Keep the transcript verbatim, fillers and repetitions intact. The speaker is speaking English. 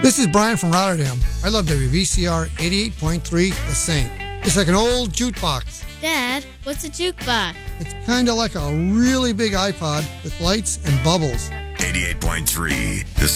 This is Brian from Rotterdam. I love W V C R eighty-eight point three, The Saint. It's like an old jukebox. Dad, what's a jukebox? It's kind of like a really big iPod with lights and bubbles. eighty-eight point three, The